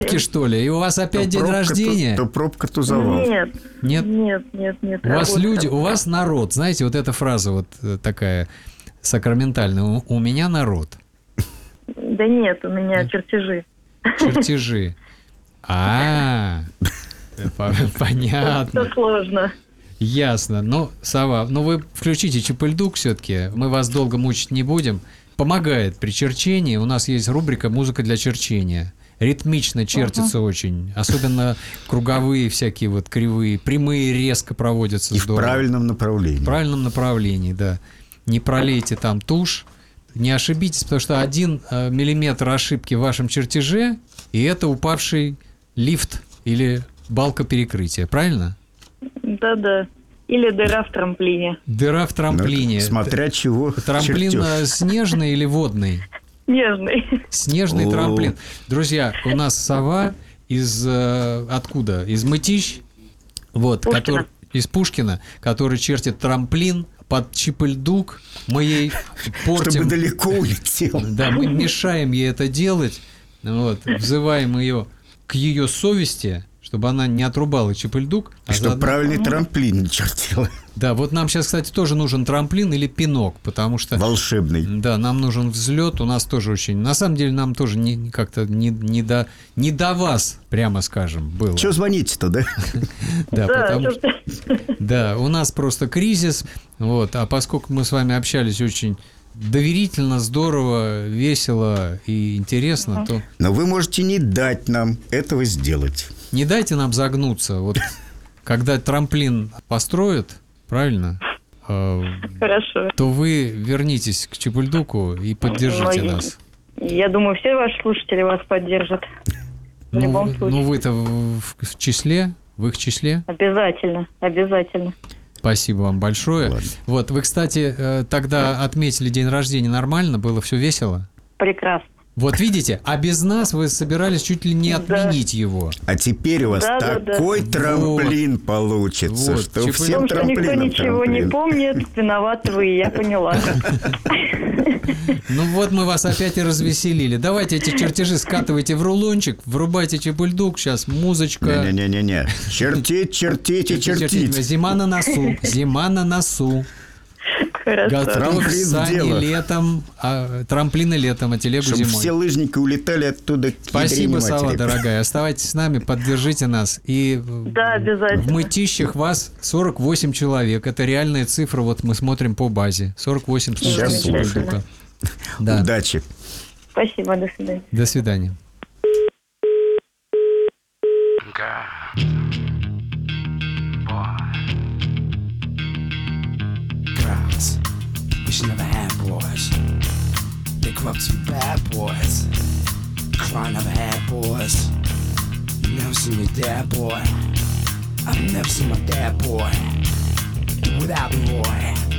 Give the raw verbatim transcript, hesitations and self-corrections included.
Что ли? И у вас опять то день пробка, рождения? То, то пробка, то завал. Нет, Нет? нет, нет, нет. У вас работа. люди, у вас народ. Знаете, вот эта фраза вот такая сакраментальная. У, у меня народ. Да нет, у меня чертежи. Чертежи. А, понятно. Это сложно. Ясно. Ну, Сова, ну вы включите Чапыльдук все-таки. Мы вас долго мучить не будем. Помогает при черчении. У нас есть рубрика «Музыка для черчения». Ритмично чертится uh-huh. очень. Особенно круговые всякие вот кривые. Прямые резко проводятся. И здорово. в правильном направлении. В правильном направлении, да. Не пролейте там тушь. Не ошибитесь, потому что один э, миллиметр ошибки в вашем чертеже, и это упавший лифт или балка перекрытия. Правильно? Да-да. Или дыра в трамплине. Дыра в трамплине. Ну, смотря чего. Трамплин чертёж. снежный или водный? Снежный. Снежный О. трамплин. Друзья, у нас Сова из э, откуда? Из Мытищ, вот, Пушкина. который, из Пушкина, который чертит трамплин под Чапыльдук. Мы ей портим. Чтобы далеко улетел. Да, мы мешаем ей это делать. Вот, взываем ее к ее совести, чтобы она не отрубала Чапыльдук. А Чтобы заодно... правильный трамплин чертила. Да, вот нам сейчас, кстати, тоже нужен трамплин или пинок, потому что... Волшебный. Да, нам нужен взлет, у нас тоже очень... На самом деле нам тоже не, как-то не, не, до, не до вас, прямо скажем, было. Чего звоните-то, да? Да, потому что... Да, у нас просто кризис, вот, а поскольку мы с вами общались очень доверительно, здорово, весело и интересно, то... Но вы можете не дать нам этого сделать. Не дайте нам загнуться. Вот когда трамплин построят, правильно? Хорошо. То вы вернитесь к Чапыльдуку и поддержите Ой, нас. Я думаю, все ваши слушатели вас поддержат. В Ну, любом вы- случае. ну вы-то в, в числе, в их числе. Обязательно, обязательно. Спасибо вам большое. Ладно. Вот, вы, кстати, э, тогда отметили день рождения нормально, было все весело. Прекрасно. Вот видите, а без нас вы собирались чуть ли не отменить его. А теперь у вас Да, да, да. такой трамплин получится, Вот. что Чапыль- В всем том, что никто трамплином ничего не трамплин. помнит, виноваты вы, я поняла. Ну вот мы вас опять и развеселили. Давайте эти чертежи скатывайте в рулончик, врубайте Чапыльдук, сейчас музычка. Не-не-не-не. Чертить, чертить и чертить. Зима на носу, зима на носу. Хорошо. Готовь Трамплин в сани дело. летом, а, трамплины летом, а телегу Чтобы зимой. все лыжники улетали оттуда к Спасибо, ядрене Сова, матери. дорогая. Оставайтесь с нами, поддержите нас. И Да, обязательно. в Мытищах вас сорок восемь человек. Это реальная цифра. Вот мы смотрим по базе. сорок восемь слушателей Сейчас Чапыльдука. Да. Удачи. Спасибо, до свидания. До свидания. Girls, we should never have boys. They grow up to be bad boys. Cry never had boys. You never seen your dad, boy. I've never seen my dad, boy. Without me, boy.